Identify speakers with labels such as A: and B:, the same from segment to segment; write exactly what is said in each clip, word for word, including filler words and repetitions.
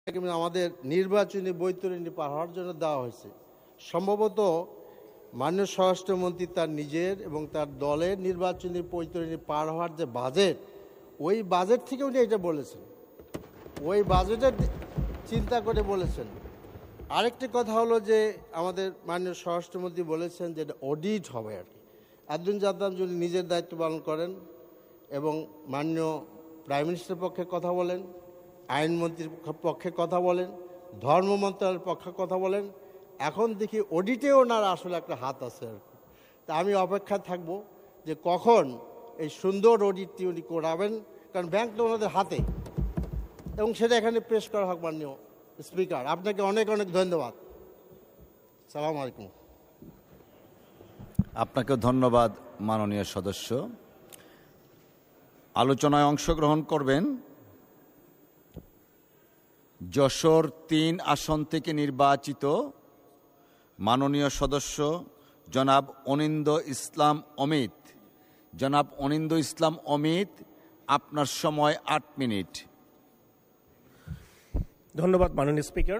A: আমাদের নির্বাচনী বৈতরণী পার হওয়ার জন্য দেওয়া হয়েছে। সম্ভবত মাননীয় স্বরাষ্ট্রমন্ত্রী তার নিজের এবং তার দলের নির্বাচনী বৈতরণী পার হওয়ার যে বাজেট, ওই বাজেট থেকে উনি এটা বলেছেন, ওই বাজেটের চিন্তা করে বলেছেন। আরেকটি কথা হলো যে আমাদের মাননীয় স্বরাষ্ট্রমন্ত্রী বলেছেন যে এটা অডিট হবে আর কি। আব্দুল জাদ্দাম যদি নিজের দায়িত্ব পালন করেন এবং মাননীয় প্রাইম মিনিস্টারের পক্ষে কথা বলেন, আইনমন্ত্রীর পক্ষে কথা বলেন, ধর্ম মন্ত্রণালয়ের পক্ষে কথা বলেন, এখন দেখি অডিটেও ওনার আসলে একটা হাত আছে আর কি। তা আমি অপেক্ষায় থাকব যে কখন এই সুন্দর অডিটটি উনি করাবেন, কারণ ব্যাংক তো ওনাদের হাতে, এবং সেটা এখানে পেশ করা হোক। মাননীয় স্পিকার, আপনাকে অনেক অনেক ধন্যবাদ। সালাম আলাইকুম।
B: আপনাকেও ধন্যবাদ মাননীয় সদস্য। আলোচনায় অংশগ্রহণ করবেন যশোর তিন আসন থেকে নির্বাচিত মাননীয় সদস্য জনাব অনিন্দ ইসলাম অমিত। জনাব অনিন্দ ইসলাম অমিত, আপনার সময় আট মিনিট।
C: ধন্যবাদ মাননীয় স্পিকার।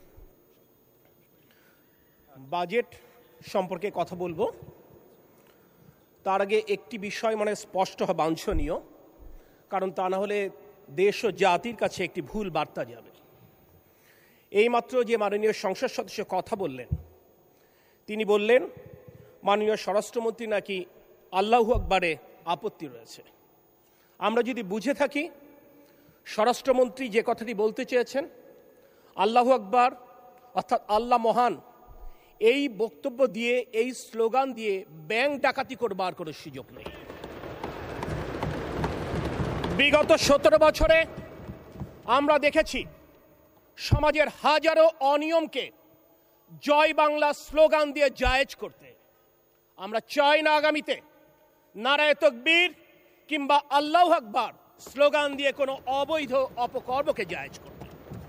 C: বাজেট সম্পর্কে কথা বলবো, তার আগে একটি বিষয় মানে স্পষ্ট হয় বাঞ্ছনীয়, কারণ তা না হলে দেশ ও জাতির কাছে একটি ভুল বার্তা যাবে। এইমাত্র যে মাননীয় সংসদ সদস্য কথা বললেন, তিনি বললেন মাননীয় স্বরাষ্ট্রমন্ত্রী নাকি আল্লাহু আকবারে আপত্তি রয়েছে। আমরা যদি বুঝে থাকি স্বরাষ্ট্রমন্ত্রী যে কথাটি বলতে চেয়েছেন, আল্লাহু আকবার অর্থাৎ আল্লাহ মহান, এই বক্তব্য দিয়ে, এই স্লোগান দিয়ে ব্যাংক ডাকাতি করবার কোনো সুযোগ নেই। বিগত সতেরো বছরে আমরা দেখেছি সমাজের হাজারো অনিয়মকে জয় বাংলা স্লোগান দিয়ে জায়েজ করতে। আমরা চাই না আগামীতে নারায়ে তাকবীর কিংবা আল্লাহু আকবার স্লোগান দিয়ে কোনো অবৈধ অপকর্মকে জায়েজ করতে।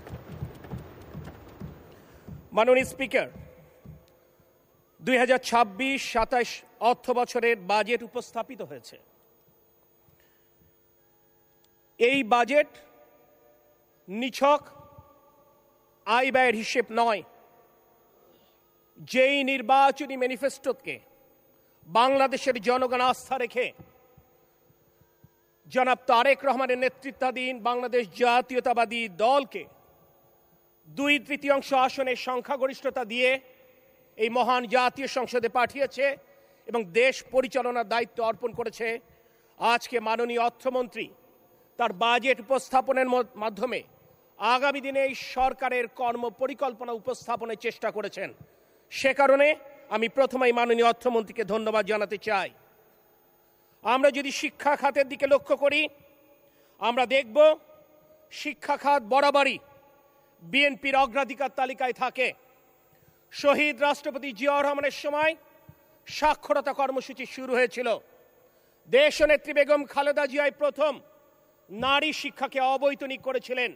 C: মাননীয় স্পিকার, দুই হাজার ছাব্বিশ সাতাশ অর্থ বছরের বাজেট উপস্থাপিত হয়েছে। এই বাজেট নিছক আয় ব্যয়ের হিসেব নয়। যেই নির্বাচনী ম্যানিফেস্টোকে বাংলাদেশের জনগণ আস্থা রেখে জনাব তারেক রহমানের নেতৃত্বাধীন বাংলাদেশ জাতীয়তাবাদী দলকে দুই তৃতীয়াংশ আসনের সংখ্যাগরিষ্ঠতা দিয়ে এই মহান জাতীয় সংসদে পাঠিয়েছে এবং দেশ পরিচালনার দায়িত্ব অর্পণ করেছে, আজকে মাননীয় অর্থমন্ত্রী তার বাজেট উপস্থাপনের মাধ্যমে আগামী দিনে এই সরকারের কর্ম পরিকল্পনা উপস্থাপনের চেষ্টা করেছেন। সে কারণে আমি প্রথমেই মাননীয় অর্থমন্ত্রীকে ধন্যবাদ জানাতে চাই। আমরা যদি শিক্ষা খাতের দিকে লক্ষ্য করি, আমরা দেখব শিক্ষা খাত বরাবরই বিএনপির অগ্রাধিকার তালিকায় থাকে। শহীদ রাষ্ট্রপতি জিয়াউর রহমানের সময় সাক্ষরতা কর্মসূচি শুরু হয়েছিল। দেশনেত্রী বেগম খালেদা জিয়াই প্রথম নারী শিক্ষাকে অবৈতনিক করেছিলেন।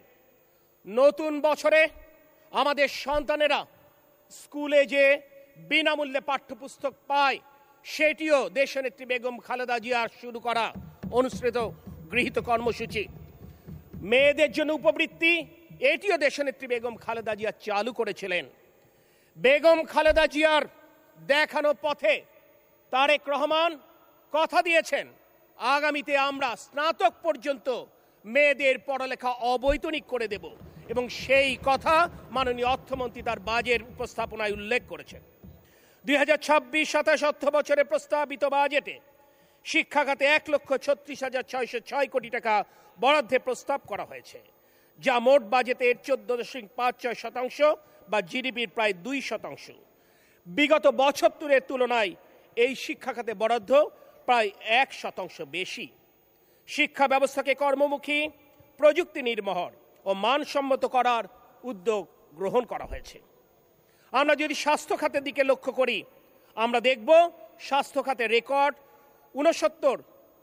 C: নতুন বছরে আমাদের সন্তানেরা স্কুলে যে বিনামূল্যে পাঠ্যপুস্তক পায়, সেটিও দেশনেত্রী বেগম খালেদা জিয়ার শুরু করা অনুসৃত গৃহীত কর্মসূচি। মেয়েদের জন্য উপবৃত্তি, এটিও দেশনেত্রী বেগম খালেদা জিয়া চালু করেছিলেন। বেগম খালেদা জিয়ার দেখানো পথে তারেক রহমান কথা দিয়েছেন আগামীতে আমরা স্নাতক পর্যন্ত মেয়েদের পড়ালেখা অবৈতনিক করে দেব, এবং সেই কথা মাননীয় অর্থমন্ত্রী তার বাজেট উপস্থাপনায় উল্লেখ করেছেন। দুই হাজার ছাব্বিশ সাতাশ অর্থ বছরে প্রস্তাবিত বাজেটে শিক্ষা খাতে এক লক্ষ ছত্রিশ হাজার ছয়শো ছয় কোটি টাকা বরাদ্দের প্রস্তাব করা হয়েছে, যা মোট বাজেটের চোদ্দ দশমিক পাঁচ ছয় শতাংশ বা জিডিপির প্রায় দুই শতাংশ। বিগত বছরের তুলনায় এই শিক্ষা খাতে বরাদ্দ প্রায় এক শতাংশ বেশি। শিক্ষা ব্যবস্থাকে কর্মমুখী, প্রযুক্তি নির্ভর ও মানসম্মত করার উদ্যোগ গ্রহণ করা হয়েছে। আমরা যদি স্বাস্থ্য খাতের দিকে লক্ষ্য করি, আমরা দেখব স্বাস্থ্য খাতে রেকর্ড উনসত্তর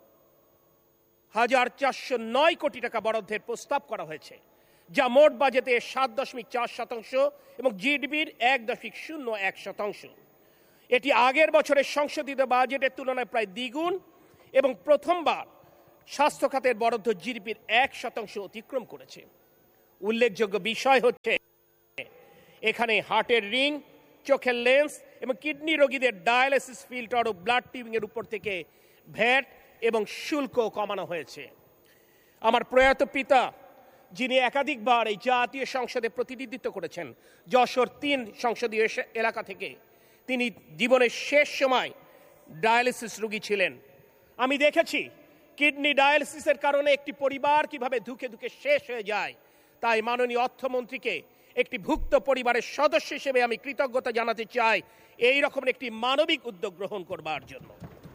C: হাজার চারশো নয় কোটি টাকা বরাদ্দের প্রস্তাব করা হয়েছে, যা মোট বাজেটে সাত দশমিক চার শতাংশ এবং জিডিপির এক দশমিক শূন্য এক শতাংশ। এটি আগের বছরের সংশোধিত বাজেটের তুলনায় প্রায় দ্বিগুণ এবং প্রথমবার স্বাস্থ্য খাতের বরাদ্দ জিডিপির এক শতাংশ অতিক্রম করেছে। উল্লেখযোগ্য বিষয় হচ্ছে এখানে হার্টের রিং, চোখের লেন্স এবং কিডনি রোগীদের ডায়ালিসিস ফিল্টার ও ব্লাড টিউবিং এর উপর থেকে ভ্যাট এবং শুল্ক কমানো হয়েছে। আমার প্রয়াত পিতা, যিনি একাধিকবার এই জাতীয় সংসদে প্রতিনিধিত্ব করেছেন যশোর তিন সংসদীয় এলাকা থেকে, তিনি জীবনের শেষ সময় ডায়ালিসিস রোগী ছিলেন। আমি দেখেছি কিডনি ডায়ালিসিসের কারণে একটি পরিবার কিভাবে ধুকে ধুকে শেষ হয়ে যায়। তাই মাননীয় অর্থমন্ত্রীকে একটি ভুক্ত পরিবারের সদস্য হিসেবে আমি কৃতজ্ঞতা জানাতে চাই এই রকম একটি মানবিক উদ্যোগ গ্রহণ করবার জন্য।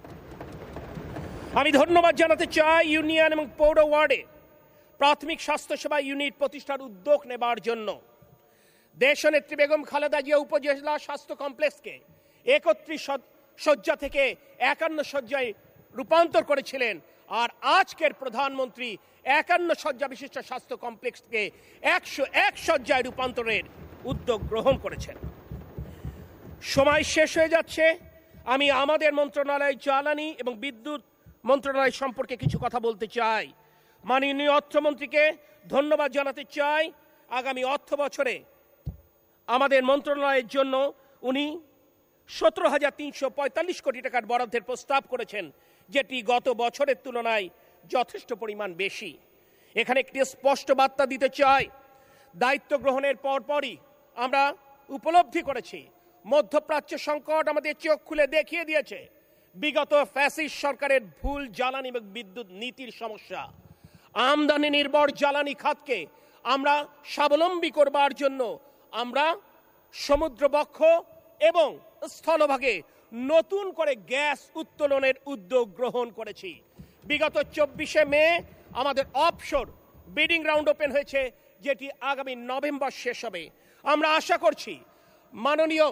C: আমি ধন্যবাদ জানাতে চাই ইউনিয়ন এবং পৌর ওয়ার্ডে প্রাথমিক স্বাস্থ্যসেবা ইউনিট প্রতিষ্ঠার উদ্যোগ নেবার জন্য। দেশনেত্রী বেগম খালেদা জিয়া উপজেলা স্বাস্থ্য কমপ্লেক্সকে একত্রিশ শয্যা থেকে একান্ন শয্যায় রূপান্তর করেছিলেন, আর আজকের প্রধানমন্ত্রী একান্ন শয্যা বিশিষ্ট স্বাস্থ্য কমপ্লেক্সকে একশো এক শয্যায় রূপান্তরের উদ্যোগ গ্রহণ করেছেন। সময় শেষ হয়ে যাচ্ছে। আমি আমাদের মন্ত্রণালয় জ্বালানি এবং বিদ্যুৎ মন্ত্রণালয় সম্পর্কে কিছু কথা বলতে চাই। মাননীয় অর্থমন্ত্রীকে ধন্যবাদ জানাতে চাই। আগামী অর্থ বছরে আমাদের মন্ত্রণালয়ের জন্য উনি সতেরো হাজার তিনশো পঁয়তাল্লিশ কোটি টাকার বরাদ্দের প্রস্তাব করেছেন, যেটি গত বছরের তুলনায় যথেষ্ট পরিমাণ বেশি। এখানে একটি স্পষ্ট বার্তা দিতে চাই, দায়িত্ব গ্রহণের পরপরই আমরা উপলব্ধি করেছি মধ্যপ্রাচ্য সংকট আমাদের চোখ খুলে দেখিয়ে দিয়েছে বিগত ফ্যাসিস্ট সরকারের ভুল জ্বালানি এবং বিদ্যুৎ নীতির সমস্যা। আমদানি নির্ভর জ্বালানি খাতকে আমরা স্বাবলম্বী করবার জন্য আমরা সমুদ্রবক্ষ এবং স্থলভাগে নতুন করে গ্যাস উত্তোলনের উদ্যোগ গ্রহণ করেছি। বিগত চব্বিশে মে আমাদের অফশোর বিডিং রাউন্ড ওপেন হয়েছে, যেটি আগামী নভেম্বর শেষ হবে। আমরা আশা করছি মাননীয়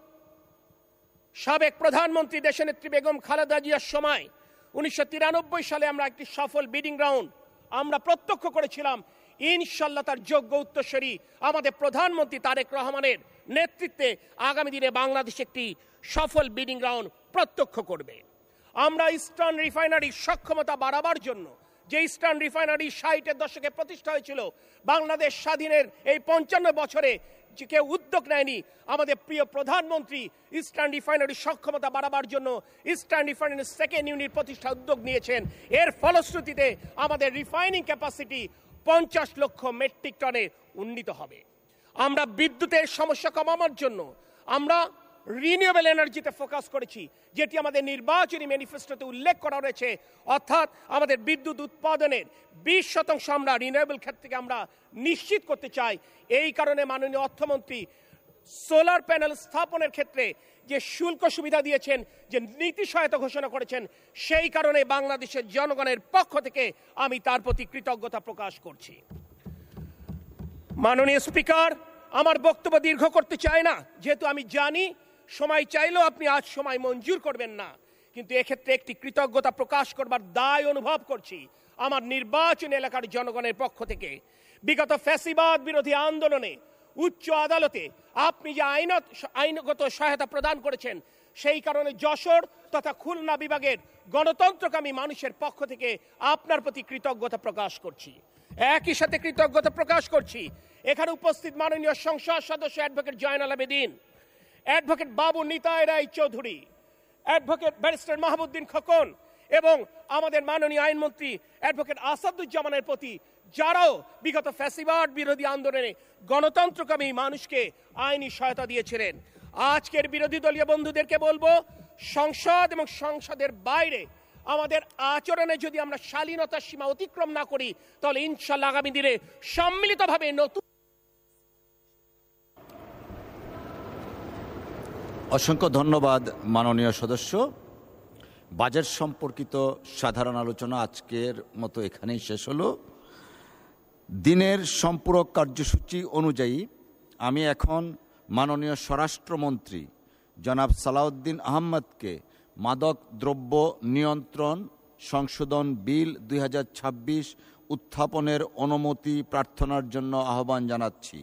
C: সাবেক প্রধানমন্ত্রী দেশনেত্রী বেগম খালেদা জিয়ার সময় উনিশশো তিরানব্বই সালে আমরা একটি সফল বিডিং রাউন্ড আমরা প্রত্যক্ষ করেছিলাম। ইনশাল্লাহ তার যোগ্য উত্তরসূরি আমাদের প্রধানমন্ত্রী তারেক রহমানের নেতৃত্বে আগামী দিনে বাংলাদেশ একটি সফল বিডিং রাউন্ড প্রত্যক্ষ করবে। আমরা ইস্টার্ন রিফাইনারির সক্ষমতা বাড়াবার জন্য, যে ইস্টার্ন রিফাইনারি ষাটের দশকে প্রতিষ্ঠা হয়েছিল, বাংলাদেশ স্বাধীনের এই পঞ্চান্ন বছরে যে কেউ উদ্যোগ নেয়নি। আমাদের প্রিয় প্রধানমন্ত্রী ইস্টার্ন রিফাইনারির সক্ষমতা বাড়াবার জন্য ইস্টার্ন রিফাইনারির সেকেন্ড ইউনিট প্রতিষ্ঠা উদ্যোগ নিয়েছেন। এর ফলশ্রুতিতে আমাদের রিফাইনিং ক্যাপাসিটি পঞ্চাশ লক্ষ মেট্রিক টনে উন্নীত হবে। আমরা বিদ্যুতের সমস্যা কমানোর জন্য আমরা রিনিউয়েবল এনার্জিতে ফোকাস করেছি, যেটি আমাদের নির্বাচনী ম্যানিফেস্টোতে উল্লেখ করা রয়েছে। অর্থাৎ আমাদের বিদ্যুৎ উৎপাদনের বিশ শতাংশ আমরা রিনিউয়েবল ক্ষেত্র থেকে আমরা নিশ্চিত করতে চাই। এই কারণে মাননীয় অর্থমন্ত্রী সোলার প্যানেল স্থাপনের ক্ষেত্রে যে শুল্ক সুবিধা দিয়েছেন, যে নীতি সহায়তা ঘোষণা করেছেন, সেই কারণে বাংলাদেশের জনগণের পক্ষ থেকে আমি তার প্রতি কৃতজ্ঞতা প্রকাশ করছি। মাননীয় স্পিকার, আমার বক্তব্য দীর্ঘ করতে চাই না, যেহেতু আমি জানি সময় চাইলেও আপনি আজ সময় মঞ্জুর করবেন না, কিন্তু এক্ষেত্রে একটি কৃতজ্ঞতা প্রকাশ করবার দায় অনুভব করছি আমার নির্বাচনী এলাকার জনগণের পক্ষ থেকে। বিগত ফ্যাসিবাদ বিরোধী আন্দোলনে উচ্চ আদালতে আপনি যে আইনত আইনগত সহায়তা প্রদান করেছেন, সেই কারণে যশোর তথা খুলনা বিভাগের গণতন্ত্রকামী মানুষের পক্ষ থেকে আপনার প্রতি কৃতজ্ঞতা প্রকাশ করছি। একই সাথে কৃতজ্ঞতা প্রকাশ করছি এখানে উপস্থিত মাননীয় সংসদ সদস্য অ্যাডভোকেট জয়নাল আবেদিন, অ্যাডভোকেট বাবু নিতাই রায় চৌধুরী, অ্যাডভোকেট ব্যারিস্টার মাহমুদ্দিন খোকন এবং আমাদের মাননীয় আইনমন্ত্রী অ্যাডভোকেট আসাদুজ্জামানের প্রতি, যারাও বিগত ফ্যাসিবাদ বিরোধী আন্দোলনে গণতন্ত্রকামী মানুষকে আইনি সহায়তা দিয়েছিলেন। আজকের বিরোধী দলীয় বন্ধুদেরকে বলবো, সংসদ এবং সংসদের বাইরে আমাদের আচরণে যদি আমরা শালীনতার সীমা অতিক্রম না করি, তাহলে ইনশাআল্লাহ আগামী দিনে সম্মিলিতভাবে নতুন।
B: অসংখ্য ধন্যবাদ মাননীয় সদস্য। বাজেট সম্পর্কিত সাধারণ আলোচনা আজকের মতো এখানেই শেষ হলো। দিনের সম্পূরক কার্যসূচি অনুযায়ী আমি এখন মাননীয় স্বরাষ্ট্রমন্ত্রী জনাব সালাউদ্দিন আহমদকে মাদক দ্রব্য নিয়ন্ত্রণ সংশোধন বিল দুই হাজার ছাব্বিশ উত্থাপনের অনুমতি প্রার্থনার জন্য আহ্বান জানাচ্ছি।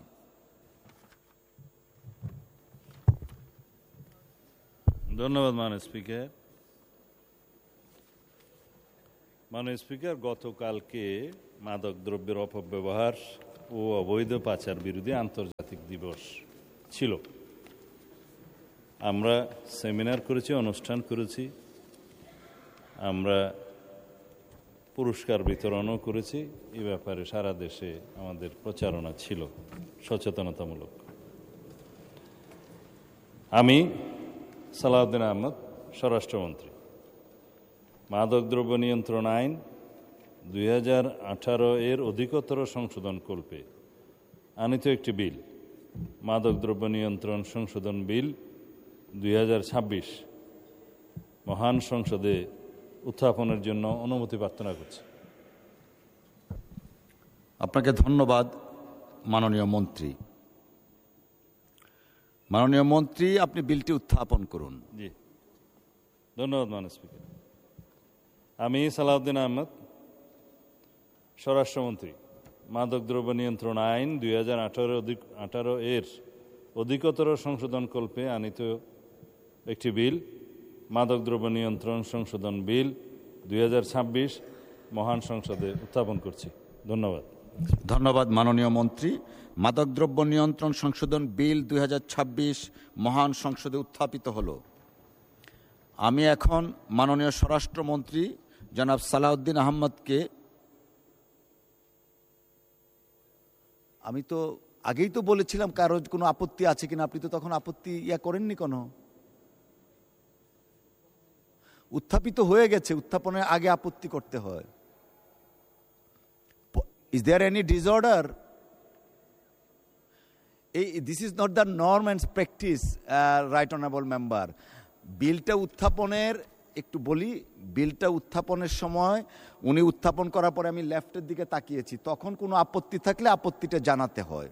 D: ধন্যবাদ মাননীয় স্পিকার। মাননীয় স্পিকার, গতকালকে মাদক দ্রব্যের অপব্যবহার ও অবৈধ পাচার বিরোধী আন্তর্জাতিক দিবস ছিল। আমরা সেমিনার করেছি, অনুষ্ঠান করেছি, আমরা পুরস্কার বিতরণও করেছি। এই ব্যাপারে সারা দেশে আমাদের প্রচারণা ছিল সচেতনতামূলক। আমি সালাউদ্দিন আহমদ, স্বরাষ্ট্রমন্ত্রী, মাদকদ্রব্য নিয়ন্ত্রণ আইন দুই হাজার আঠারো এর অধিকতর সংশোধন কল্পে আনিত একটি বিল, মাদকদ্রব্য নিয়ন্ত্রণ সংশোধন বিল দুই হাজার ছাব্বিশ মহান সংসদে উত্থাপনের জন্য অনুমতি প্রার্থনা করছি।
B: আপনাকে ধন্যবাদ মাননীয় মন্ত্রী। মাননীয় মন্ত্রী, আপনি বিলটি উত্থাপন করুন।
D: জি, ধন্যবাদ মাননীয় স্পিকার। আমি সালাউদ্দিন আহমদ, স্বরাষ্ট্রমন্ত্রী, মাদকদ্রব্য নিয়ন্ত্রণ আইন দুই হাজার আঠারো আঠারো এর অধিকতর সংশোধন কল্পে আনিত একটি বিল, মাদকদ্রব্য নিয়ন্ত্রণ সংশোধন বিল দুই হাজার ছাব্বিশ মহান সংসদে উত্থাপন করছি। ধন্যবাদ।
B: ধন্যবাদ মাননীয় মন্ত্রী। মাদকদ্রব্য নিয়ন্ত্রণ সংশোধন বিল দুই হাজার ছাব্বিশ মহান সংসদে উত্থাপিত হল। আমি এখন মাননীয় স্বরাষ্ট্রমন্ত্রী জনাব সালাউদ্দিন আহমদকে, আমি তো আগেই তো বলেছিলাম কারো কোনো আপত্তি আছে কিনা, আপনি তো তখন আপত্তি ইয়া করেননি কোনো। উত্থাপিত হয়ে গেছে, উত্থাপনের আগে আপত্তি করতে হয়। Is there any disorder? This is not the norm and practice, uh, right honorable member. বিলটা উত্থাপনের একটু বলি, বিলটা উত্থাপনের সময় উনি উত্থাপন করার পরে আমি লেফটের দিকে তাকিয়েছি, তখন কোনো আপত্তি থাকলে আপত্তিটা জানাতে হয়।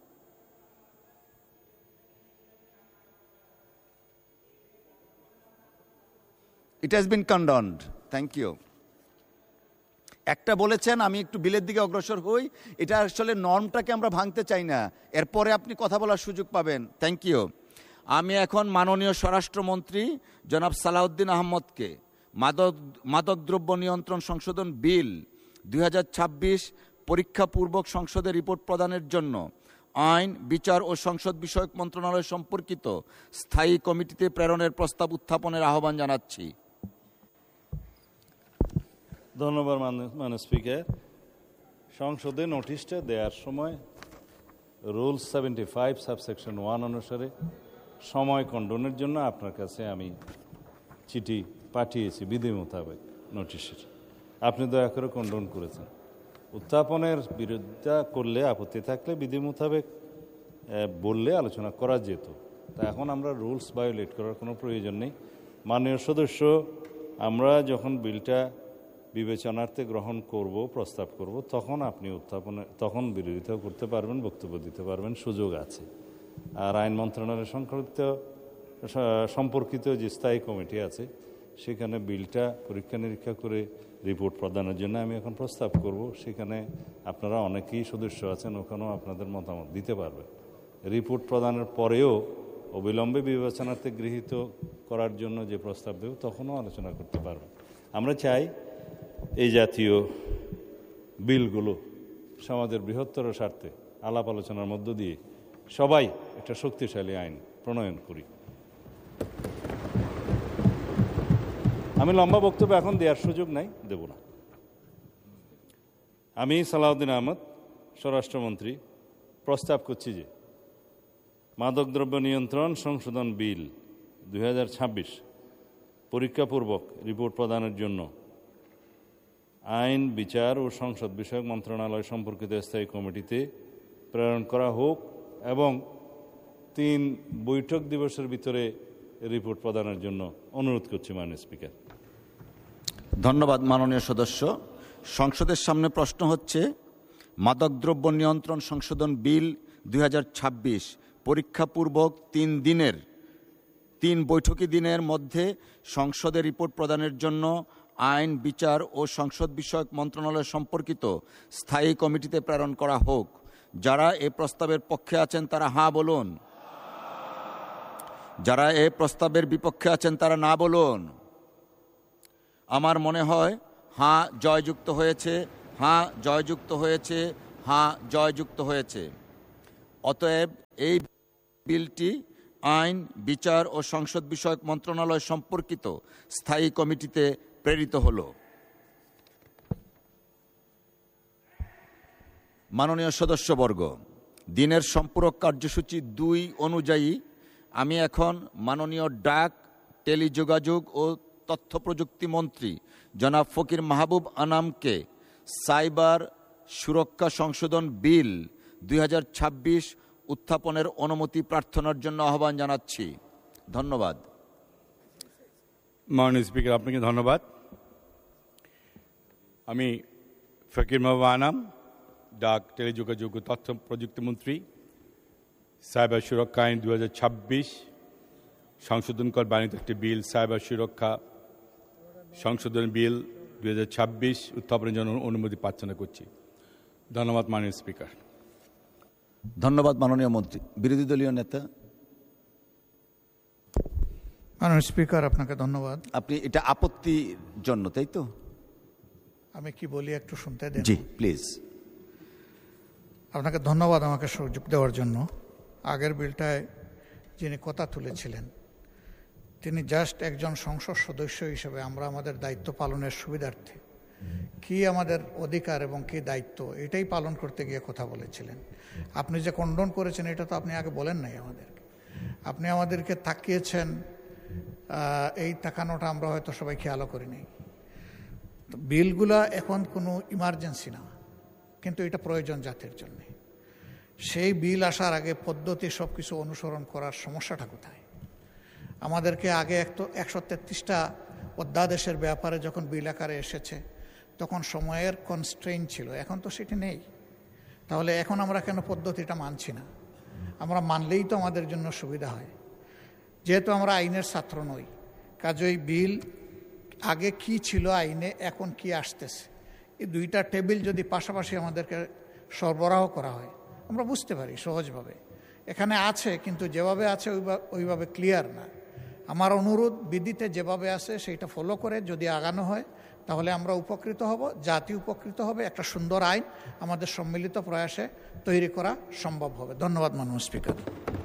B: It has been condoned. Thank you. একটা বলেছেন, আমি একটু বিলের দিকে অগ্রসর হই। এটা আসলে নর্মটাকে আমরা ভাঙতে চাই না, এরপরে আপনি কথা বলার সুযোগ পাবেন। Thank you. আমি এখন মাননীয় স্বরাষ্ট্রমন্ত্রী জনাব সালাউদ্দিন আহমদকে মাদক মাদকদ্রব্য নিয়ন্ত্রণ সংশোধন বিল দুই হাজার ছাব্বিশ পরীক্ষাপূর্বক সংসদে রিপোর্ট প্রদানের জন্য আইন, বিচার ও সংসদ বিষয়ক মন্ত্রণালয় সম্পর্কিত স্থায়ী কমিটিতে প্রেরণের প্রস্তাব উত্থাপনের আহ্বান জানাচ্ছি।
D: ধন্যবাদ মাননীয় স্পিকার। সংসদে নোটিশটা দেওয়ার সময় rule seventy five subsection one অনুসারে সময় খণ্ডনের জন্য আপনার কাছে আমি চিঠি পাঠিয়েছি বিধি মোতাবেক নোটিশের। আপনি দয়া করে খণ্ডন করেছেন। উত্থাপনের বিরোধিতা করলে, আপত্তি থাকলে বিধি মোতাবেক বললে আলোচনা করা যেত। তা এখন আমরা রুলস ভায়োলেট করার কোনো প্রয়োজন নেই। মাননীয় সদস্য, আমরা যখন বিলটা বিবেচনার্থে গ্রহণ করব, প্রস্তাব করব, তখন আপনি উত্থাপনে তখন বিরোধিতাও করতে পারবেন, বক্তব্য দিতে পারবেন, সুযোগ আছে। আর আইন মন্ত্রণালয়ের সংক্রান্ত সম্পর্কিত যে স্থায়ী কমিটি আছে, সেখানে বিলটা পরীক্ষা নিরীক্ষা করে রিপোর্ট প্রদানের জন্য আমি এখন প্রস্তাব করব। সেখানে আপনারা অনেকেই সদস্য আছেন, ওখানেও আপনাদের মতামত দিতে পারবেন। রিপোর্ট প্রদানের পরেও অবিলম্বে বিবেচনার্থে গৃহীত করার জন্য যে প্রস্তাব দেব, তখনও আলোচনা করতে পারবেন। আমরা চাই এই জাতীয় বিলগুলো সমাজের বৃহত্তর স্বার্থে আলাপ আলোচনার মধ্য দিয়ে সবাই একটা শক্তিশালী আইন প্রণয়ন করি। আমি লম্বা বক্তব্য এখন দেওয়ার সুযোগ নাই, দেব না। আমি সালাউদ্দিন আহমদ, স্বরাষ্ট্রমন্ত্রী, প্রস্তাব করছি যে মাদকদ্রব্য নিয়ন্ত্রণ সংশোধন বিল দুই হাজার ছাব্বিশ পরীক্ষাপূর্বক রিপোর্ট প্রদানের জন্য আইন, বিচার ও সংসদ বিষয়ক মন্ত্রণালয় সম্পর্কিত স্থায়ী কমিটিতে প্রেরণ করা হোক এবং তিন বৈঠক দিবসের ভিতরে রিপোর্ট প্রদানের জন্য অনুরোধ করছি মাননীয় স্পিকার।
B: ধন্যবাদ মাননীয় সদস্য। সংসদের সামনে প্রশ্ন হচ্ছে, মাদকদ্রব্য নিয়ন্ত্রণ সংশোধন বিল দুই হাজার ছাব্বিশ পরীক্ষাপূর্বক তিন দিনের তিন বৈঠকি দিনের মধ্যে সংসদে রিপোর্ট প্রদানের জন্য আইন, বিচার ও সংসদ বিষয়ক মন্ত্রণালয় সম্পর্কিত স্থায়ী কমিটিতে প্রেরণ করা হোক। যারা এ প্রস্তাবের পক্ষে আছেন তারা হাঁ বলুন, যারা এ প্রস্তাবের বিপক্ষে আছেন তারা না বলুন। আমার মনে হয় হাঁ জয়যুক্ত হয়েছে, হাঁ জয়যুক্ত হয়েছে, হাঁ জয়যুক্ত হয়েছে। অতএব এই বিলটি আইন, বিচার ও সংসদ বিষয়ক মন্ত্রণালয় সম্পর্কিত স্থায়ী কমিটিতে প্রেরিত হল। মাননীয় সদস্যবর্গ, দিনের সম্পূরক কার্যসূচি দুই অনুযায়ী আমি এখন মাননীয় ডাক, টেলিযোগাযোগ ও তথ্য প্রযুক্তি মন্ত্রী জনাব ফকির মাহবুব আনামকে সাইবার সুরক্ষা সংশোধন বিল দুই হাজার ছাব্বিশ উত্থাপনের অনুমতি প্রার্থনার জন্য আহ্বান জানাচ্ছি। ধন্যবাদ।
E: মাননীয় স্পিকার, আপনাকে ধন্যবাদ। আমি ফকির মাহবুব আনাম, ডাক, টেলিযোগাযোগ ও তথ্য প্রযুক্তি মন্ত্রী, সাইবার সুরক্ষা আইন দু হাজার ছাব্বিশ সংশোধন কর বাণিজ্য একটি বিল, সাইবার সুরক্ষা সংশোধন বিল দুই হাজার ছাব্বিশ উত্থাপনের জন্য অনুমতি প্রার্থনা করছি। ধন্যবাদ মাননীয় স্পিকার।
B: ধন্যবাদ মাননীয় মন্ত্রী। বিরোধী দলীয় নেতা।
F: মাননীয় স্পিকার, আপনাকে ধন্যবাদ।
B: আপনি এটা আপত্তির জন্য, তাই তো?
F: আমি কি বলি একটু শুনতে দেন?
B: জি প্লিজ।
F: আপনাকে ধন্যবাদ আমাকে সুযোগ দেওয়ার জন্য। আগের বিলটায় যিনি কথা তুলেছিলেন তিনি জাস্ট একজন সংসদ সদস্য হিসেবে আমরা আমাদের দায়িত্ব পালনের সুবিধার্থে কি আমাদের অধিকার এবং কি দায়িত্ব এটাই পালন করতে গিয়ে কথা বলেছিলেন। আপনি যে কন্ডন করেছেন এটা তো আপনি আগে বলেন নাই আমাদেরকে। আপনি আমাদেরকে তাকিয়েছেন, এই তাকানোটা আমরা হয়তো সবাই খেয়ালও করিনি। বিলগুলা এখন কোনো ইমার্জেন্সি না, কিন্তু এটা প্রয়োজন জাতির জন্য। সেই বিল আসার আগে পদ্ধতি সব কিছু অনুসরণ করার সমস্যাটা কোথায়? আমাদেরকে আগে একটু একশো তেত্রিশটা অধ্যাদেশের ব্যাপারে যখন বিল আকারে এসেছে তখন সময়ের কনস্ট্রেইন ছিল, এখন তো সেটি নেই। তাহলে এখন আমরা কেন পদ্ধতিটা মানছি না? আমরা মানলেই তো আমাদের জন্য সুবিধা হয়। যেহেতু আমরা আইনের ছাত্র নই, কাজেই বিল আগে কি ছিল আইনে, এখন কি আসতেছে, এই দুইটা টেবিল যদি পাশাপাশি আমাদেরকে সরবরাহ করা হয় আমরা বুঝতে পারি সহজভাবে। এখানে আছে কিন্তু যেভাবে আছে ওইভাবে ক্লিয়ার না। আমার অনুরোধ, বিধিতে যেভাবে আছে সেইটা ফলো করে যদি আগানো হয় তাহলে আমরা উপকৃত হব, জাতি উপকৃত হবে, একটা সুন্দর আইন আমাদের সম্মিলিত প্রয়াসে তৈরি করা সম্ভব হবে। ধন্যবাদ মাননীয় স্পিকার।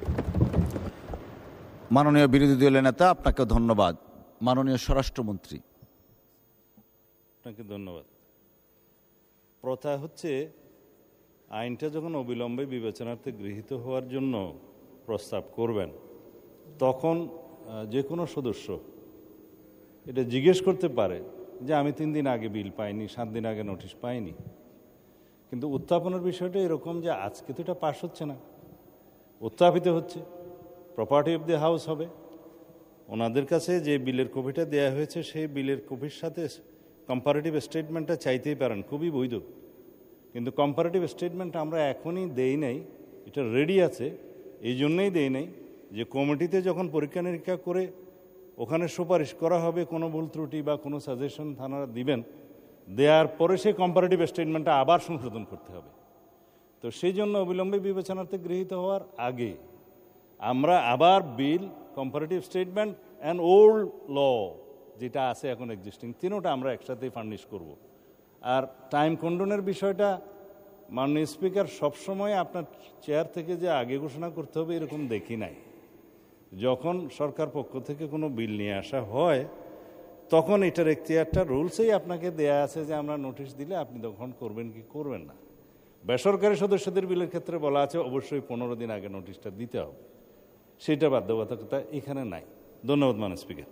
B: মাননীয় বিরোধী দলীয় নেতা, আপনাকে ধন্যবাদ। মাননীয় স্বরাষ্ট্রমন্ত্রী।
D: আপনাকে ধন্যবাদ। প্রথা হচ্ছে আইনটা যখন অবিলম্বে বিবেচনার্থে গৃহীত হওয়ার জন্য প্রস্তাব করবেন তখন যে কোনো সদস্য এটা জিজ্ঞেস করতে পারে যে আমি তিন দিন আগে বিল পাইনি, সাত দিন আগে নোটিশ পাইনি। কিন্তু উত্থাপনের বিষয়টা এরকম যে আজকে তো এটা পাস হচ্ছে না, উত্থাপিত হচ্ছে, প্রপার্টি অফ দ্য হাউস হবে। ওনাদের কাছে যে বিলের কপিটা দেয়া হয়েছে সেই বিলের কপির সাথে কম্পারেটিভ স্টেটমেন্টটা চাইতেই পারেন, খুবই বৈধ। কিন্তু কম্পারেটিভ স্টেটমেন্ট আমরা এখনই দেই নাই, এটা রেডি আছে। এই জন্যই দেই নাই যে কমিটিতে যখন পরীক্ষা নিরীক্ষা করে ওখানে সুপারিশ করা হবে, কোনো ভুল ত্রুটি বা কোনো সাজেশন থানারা দিবেন, দেওয়ার পরে সেই কম্পারেটিভ স্টেটমেন্টটা আবার সংশোধন করতে হবে। তো সেই জন্য অবিলম্বে বিবেচনার্থে গৃহীত হওয়ার আগে আমরা আবার বিল, কম্পারেটিভ স্টেটমেন্ট অ্যান্ড ওল্ড ল যেটা আছে এখন এক্সিস্টিং, তিনোটা আমরা একসাথেই ফার্নিশ করব। আর টাইম কন্ডনের বিষয়টা মাননীয় স্পিকার সবসময় আপনার চেয়ার থেকে যে আগে ঘোষণা করতে হবে এরকম দেখি নাই। যখন সরকার পক্ষ থেকে কোনো বিল নিয়ে আসা হয় তখন এটার এখতিয়ারটা রুলসেই আপনাকে দেয়া আছে যে আমরা নোটিশ দিলে আপনি তখন করবেন কি করবেন না। বেসরকারি সদস্যদের বিলের ক্ষেত্রে বলা আছে অবশ্যই পনেরো দিন আগে নোটিশটা দিতে হবে, সেটা বাধ্যবাধকতা এখানে নাই। ধন্যবাদ মাননীয় স্পিকার।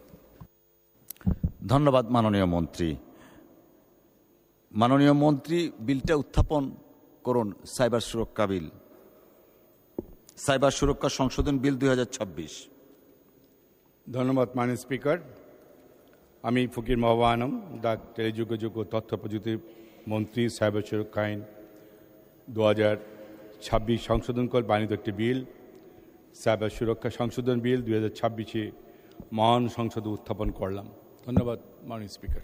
B: ধন্যবাদ মাননীয় মন্ত্রী। মাননীয় মন্ত্রী বিলটা উত্থাপন করুন। সাইবার সুরক্ষা বিল, সাইবার সুরক্ষা সংশোধন বিল দুই হাজার ছাব্বিশ।
E: ধন্যবাদ মাননীয় স্পিকার। আমি ফকির মাহবুব আনাম, ডাক, টেলিযোগাযোগ ও তথ্য প্রযুক্তি মন্ত্রী, সাইবার সুরক্ষা আইন দু হাজার ছাব্বিশ সংশোধন করে বাণিজ্য একটি বিল, সাইবার সুরক্ষা সংশোধন বিল দুই হাজার ছাব্বিশে মহান সংসদে উত্থাপন করলাম। ধন্যবাদ মাননীয় স্পিকার।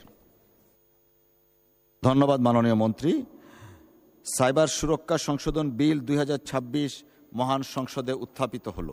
B: ধন্যবাদ মাননীয় মন্ত্রী। সাইবার সুরক্ষা সংশোধন বিল দুই হাজার ছাব্বিশ মহান সংসদে উত্থাপিত হল।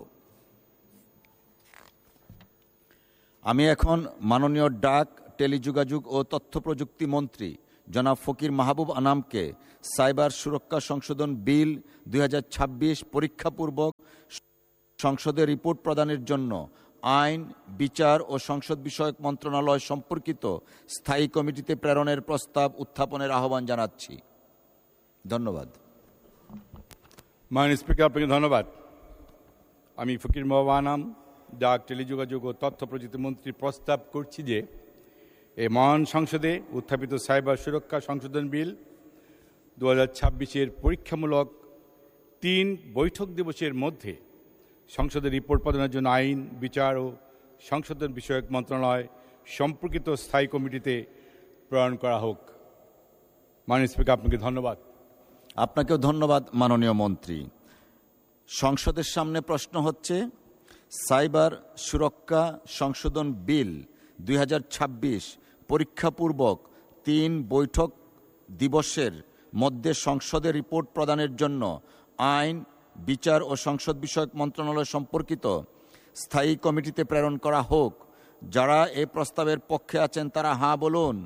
B: আমি এখন মাননীয় ডাক, টেলিযোগাযোগ ও তথ্য প্রযুক্তি মন্ত্রী জনাব ফকির মাহবুব আনামকে সাইবার সুরক্ষা সংশোধন বিল দুই হাজার ছাব্বিশ পরীক্ষাপূর্বক সংসদে রিপোর্ট প্রদানের জন্য আইন, বিচার ও সংসদ বিষয়ক মন্ত্রণালয় সম্পর্কিত স্থায়ী কমিটিতে প্রেরণের প্রস্তাব উত্থাপনের আহ্বান জানাচ্ছি। ধন্যবাদ।
E: মাননীয় স্পিকার, আপনাকে ধন্যবাদ। আমি ফকির মাহবুব আনাম, ডাক, টেলিযোগাযোগ ও তথ্য প্রযুক্তি মন্ত্রী প্রস্তাব করছি যে এই মহান সংসদে উত্থাপিত সাইবার সুরক্ষা সংশোধন বিল দু হাজার ছাব্বিশের পরীক্ষামূলক তিন বৈঠক দিবসের মধ্যে সংসদের রিপোর্ট প্রদানের জন্য আইন, বিচার ও সংশোধন বিষয়ক মন্ত্রণালয় সম্পর্কিত স্থায়ী কমিটিতে প্রেরণ করা হোক। মাননীয় স্পিকার, আপনাকে ধন্যবাদ।
B: আপনাকেও ধন্যবাদ মাননীয় মন্ত্রী। সংসদের সামনে প্রশ্ন হচ্ছে সাইবার সুরক্ষা সংশোধন বিল দুই হাজার ছাব্বিশ পরীক্ষাপূর্বক তিন বৈঠক দিবসের মধ্যে সংসদে রিপোর্ট প্রদানের জন্য আইন, বিচার ও সংসদ বিষয়ক মন্ত্রণালয় সম্পর্কিত স্থায়ী কমিটিতে প্রেরণ করা হোক। যারা এই প্রস্তাবের পক্ষে আছেন তারা হাঁ বলুন,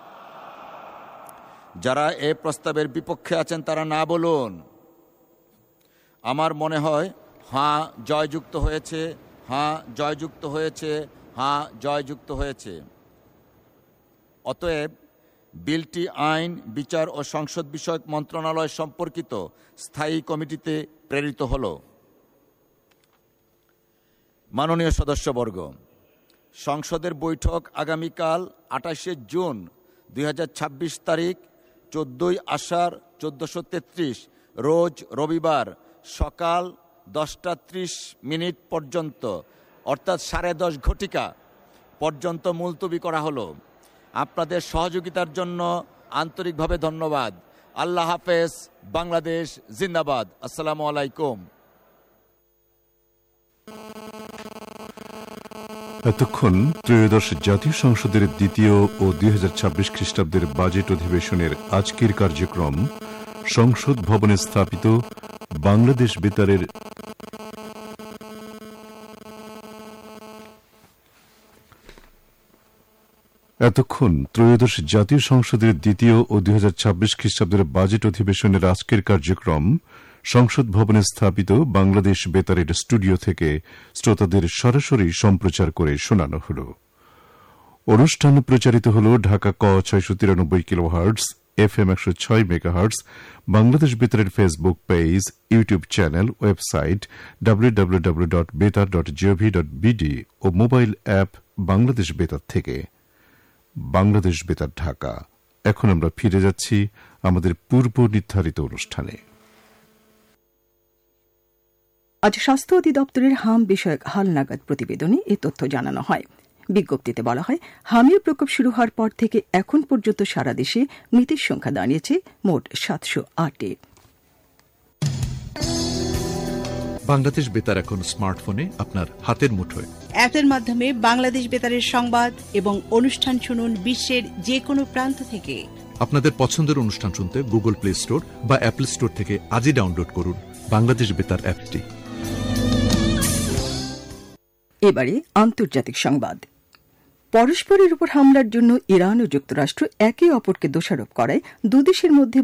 B: যারা এই প্রস্তাবের বিপক্ষে আছেন তারা না বলুন। আমার মনে হয় হাঁ জয়যুক্ত হয়েছে, হাঁ জয়যুক্ত হয়েছে, হাঁ জয়যুক্ত হয়েছে। অতএব বিলটি আইন, বিচার ও সংসদ বিষয়ক মন্ত্রণালয় সম্পর্কিত স্থায়ী কমিটিতে প্রেরিত হল। মাননীয় সদস্যবর্গ, সংসদের বৈঠক আগামীকাল আঠাশে জুন দুই হাজার ছাব্বিশ তারিখ চোদ্দই আষাঢ় চোদ্দোশো তেত্রিশ রোজ রবিবার সকাল দশটা ত্রিশ মিনিট পর্যন্ত অর্থাৎ সাড়ে দশ ঘটিকা পর্যন্ত মুলতবি করা হলো। আপনাদের সহযোগিতার জন্য আন্তরিকভাবে ধন্যবাদ। আল্লাহ হাফেজ। বাংলাদেশ জিন্দাবাদ। আসসালামু আলাইকুম।
G: এতক্ষণ ত্রয়োদশ জাতীয় সংসদের দ্বিতীয় ও দুই হাজার ছাব্বিশ খ্রিস্টাব্দের বাজেট অধিবেশনের আজকের কার্যক্রম সংসদ ভবনে স্থাপিত বাংলাদেশ বেতারের এতক্ষণ ত্রয়োদশ জাতীয় সংসদের দ্বিতীয় ও দুই হাজার ছাব্বিশ খ্রিস্টাব্দের বাজেট অধিবেশনের আজকের কার্যক্রম সংসদ ভবনে স্থাপিত বাংলাদেশ বেতারের স্টুডিও থেকে শ্রোতাদের সরাসরি সম্প্রচার করে শোনানো হল। অনুষ্ঠান প্রচারিত হল ঢাকা ক ছয়শো তিরানব্বই কিলোহার্টজ, এফ এম একশো ছয় megahertz, Bangladesh বেতারের Facebook page, YouTube channel, website W W W dot বেতার ডট জিওভি ডট বিডি ও মোবাইল অ্যাপ বাংলাদেশ বেতার থেকে। বাংলাদেশ বেতার ঢাকা। এখন আমরা ফিরে যাচ্ছি আমাদের পূর্ব নির্ধারিত অনুষ্ঠানে।
H: আজ স্বাস্থ্য অধিদপ্তরের হাম বিষয়ক হালনাগাদ প্রতিবেদনে এ তথ্য জানানো হয়। বিজ্ঞপ্তিতে বলা হয়, হামের প্রকোপ শুরু হওয়ার পর থেকে এখন পর্যন্ত সারা দেশে মৃতের সংখ্যা দাঁড়িয়েছে মোট সাতশো আটে।
I: বাংলাদেশ বেতার এখন স্মার্টফোনে আপনার হাতের মুঠোয়।
J: অ্যাপের মাধ্যমে বাংলাদেশ বেতারের সংবাদ এবং অনুষ্ঠান শুনুন বিশ্বের যে কোনো প্রান্ত থেকে।
I: আপনাদের পছন্দের অনুষ্ঠান শুনতে গুগল প্লে স্টোর বা অ্যাপল স্টোর থেকে আজই ডাউনলোড করুন বাংলাদেশ বেতার অ্যাপটি।
H: এবারে আন্তর্জাতিক সংবাদ। পরস্পরের উপর হামলার জন্য ইরান ও যুক্তরাষ্ট্র একে অপরকে দোষারোপ করায় দুদেশের মধ্যে